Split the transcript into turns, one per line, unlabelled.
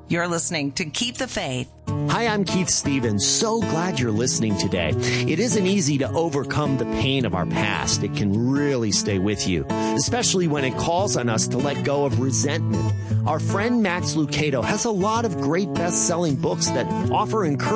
You're listening to Keep the Faith.
Hi, I'm Keith Stevens. So glad you're listening today. It isn't easy to overcome the pain of our past. It can really stay with you, especially when it calls on us to let go of resentment. Our friend Max Lucado has a lot of great best-selling books that offer encouragement